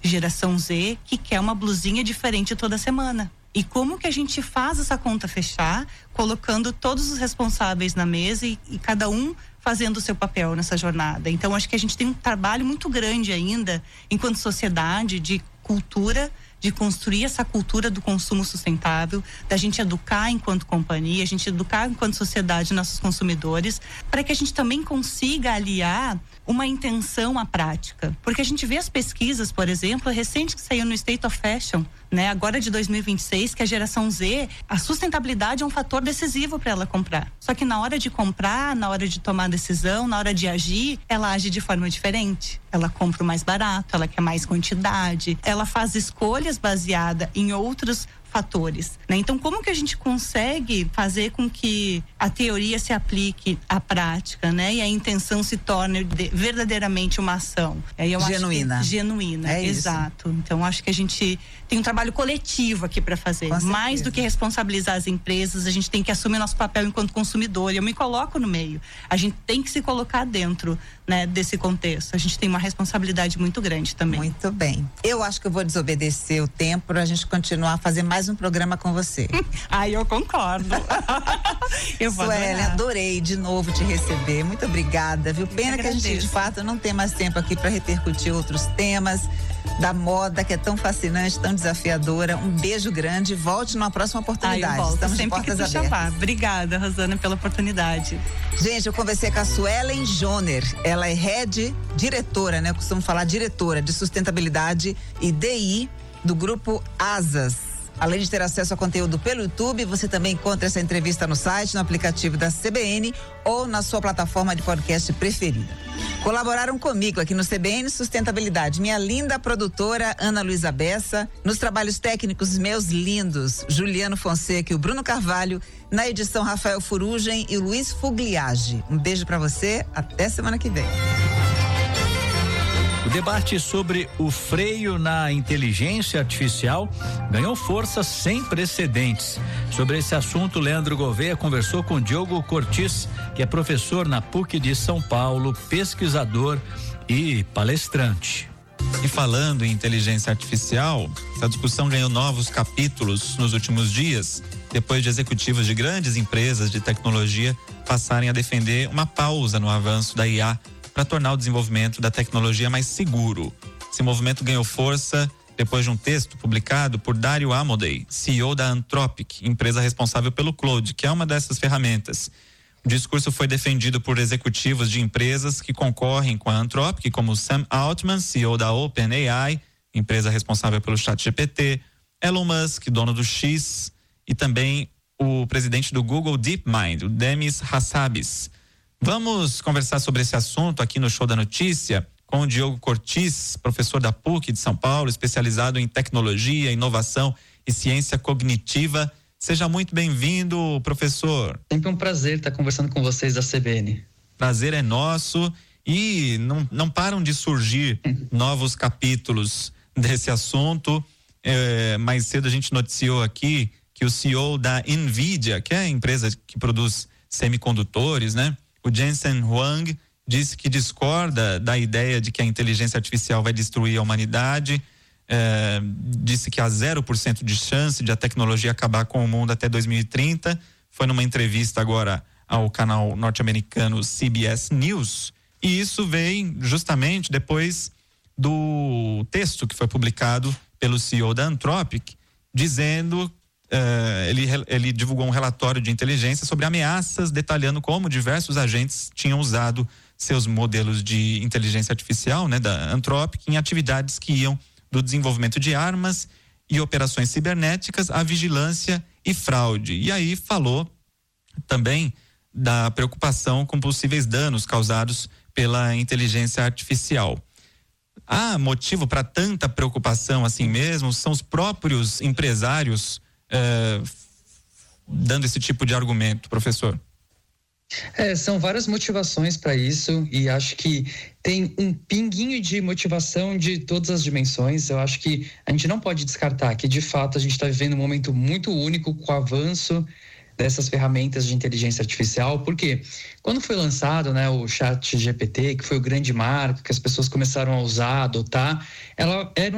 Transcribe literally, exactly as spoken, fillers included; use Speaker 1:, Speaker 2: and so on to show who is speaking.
Speaker 1: geração Z, que quer uma blusinha diferente toda semana. E como que a gente faz essa conta fechar, colocando todos os responsáveis na mesa e, e cada um fazendo o seu papel nessa jornada. Então, acho que a gente tem um trabalho muito grande ainda, enquanto sociedade, de cultura, de construir essa cultura do consumo sustentável, da gente educar enquanto companhia, a gente educar enquanto sociedade nossos consumidores, para que a gente também consiga aliar uma intenção à prática. Porque a gente vê as pesquisas, por exemplo, recente que saiu no State of Fashion, né, agora de dois mil e vinte e seis, que a geração Z, a sustentabilidade é um fator decisivo para ela comprar. Só que na hora de comprar, na hora de tomar decisão, na hora de agir, ela age de forma diferente. Ela compra o mais barato, ela quer mais quantidade, ela faz escolhas baseadas em outros fatores, né? Então, como que a gente consegue fazer com que a teoria se aplique à prática, né? E a intenção se torne de, verdadeiramente uma ação. Aí eu
Speaker 2: genuína.
Speaker 1: Acho que, genuína,
Speaker 2: é
Speaker 1: exato. Isso. Então, acho que a gente tem um trabalho coletivo aqui para fazer. Mais do que responsabilizar as empresas, a gente tem que assumir nosso papel enquanto consumidor. E eu me coloco no meio. A gente tem que se colocar dentro, né, desse contexto. A gente tem uma responsabilidade muito grande também.
Speaker 2: Muito bem. Eu acho que eu vou desobedecer o tempo para a gente continuar a fazer mais um programa com você.
Speaker 1: Ai, eu concordo. Eu vou
Speaker 2: Suelen, adorei de novo te receber. Muito obrigada, viu? Pena que, que a gente, de fato, não tem mais tempo aqui para repercutir outros temas da moda, que é tão fascinante, tão desafiadora. Um beijo grande. Volte numa próxima oportunidade.
Speaker 1: Ai, eu volto.
Speaker 2: Estamos
Speaker 1: sempre
Speaker 2: de portas
Speaker 1: que tu
Speaker 2: abertas.
Speaker 1: chamar. Obrigada, Rosana, pela oportunidade.
Speaker 2: Gente, eu conversei com a Suelen Joner. Ela é head, diretora, né? Eu costumo falar diretora de sustentabilidade e D I do grupo Asas. Além de ter acesso a conteúdo pelo YouTube, você também encontra essa entrevista no site, no aplicativo da C B N ou na sua plataforma de podcast preferida. Colaboraram comigo aqui no C B N Sustentabilidade, minha linda produtora Ana Luísa Bessa, nos trabalhos técnicos meus lindos, Juliano Fonseca e o Bruno Carvalho, na edição Rafael Furugem e o Luiz Fugliage. Um beijo pra você, até semana que vem.
Speaker 3: O debate sobre o freio na inteligência artificial ganhou força sem precedentes. Sobre esse assunto, Leandro Gouveia conversou com Diogo Cortis, que é professor na P U C de São Paulo, pesquisador e palestrante.
Speaker 4: E falando em inteligência artificial, essa discussão ganhou novos capítulos nos últimos dias, depois de executivos de grandes empresas de tecnologia passarem a defender uma pausa no avanço da I A para tornar o desenvolvimento da tecnologia mais seguro. Esse movimento ganhou força depois de um texto publicado por Dario Amodei, C E O da Anthropic, empresa responsável pelo Claude, que é uma dessas ferramentas. O discurso foi defendido por executivos de empresas que concorrem com a Anthropic, como Sam Altman, C E O da OpenAI, empresa responsável pelo ChatGPT, Elon Musk, dono do X, e também o presidente do Google DeepMind, o Demis Hassabis. Vamos conversar sobre esse assunto aqui no Show da Notícia com o Diogo Cortis, professor da P U C de São Paulo, especializado em tecnologia, inovação e ciência cognitiva. Seja muito bem-vindo, professor.
Speaker 5: Sempre um prazer estar conversando com vocês da C B N.
Speaker 4: Prazer é nosso e não, não param de surgir novos capítulos desse assunto. É, mais cedo a gente noticiou aqui que o C E O da NVIDIA, que é a empresa que produz semicondutores, né? O Jensen Huang disse que discorda da ideia de que a inteligência artificial vai destruir a humanidade, eh, disse que há zero por cento de chance de a tecnologia acabar com o mundo até dois mil e trinta. Foi numa entrevista agora ao canal norte-americano C B S News, e isso vem justamente depois do texto que foi publicado pelo C E O da Anthropic, dizendo Uh, ele, ele divulgou um relatório de inteligência sobre ameaças, detalhando como diversos agentes tinham usado seus modelos de inteligência artificial, né, da Anthropic, em atividades que iam do desenvolvimento de armas e operações cibernéticas à vigilância e fraude. E aí falou também da preocupação com possíveis danos causados pela inteligência artificial. Há motivo para tanta preocupação assim mesmo? São os próprios empresários Uh, dando esse tipo de argumento, professor?
Speaker 5: É, são várias motivações para isso, e acho que tem um pinguinho de motivação de todas as dimensões. Eu acho que a gente não pode descartar que, de fato, a gente está vivendo um momento muito único com o avanço dessas ferramentas de inteligência artificial, porque quando foi lançado, né, o ChatGPT, que foi o grande marco, que as pessoas começaram a usar, adotar, ela era